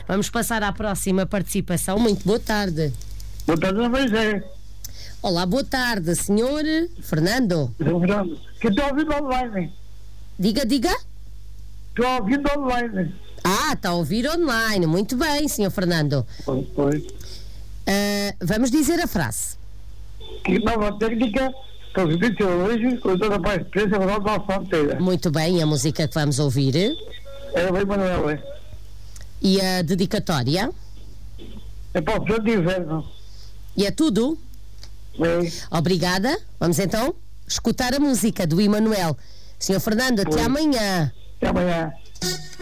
Vamos passar à próxima participação. Muito boa tarde. Boa tarde, José. Olá, boa tarde, senhor Fernando. Fernando, que estou ouvindo online. Diga. Estou ouvindo online. Está a ouvir online. Muito bem, senhor Fernando. Pois. Vamos dizer a frase. Que nova técnica para os vídeos hoje, com toda a experiência da fronteira. Muito bem, a música que vamos ouvir. É o Emanuel, é? E a dedicatória? É para o frio de inverno. E é tudo? É. Obrigada. Vamos então escutar a música do Emanuel. Senhor Fernando, até amanhã. Até amanhã.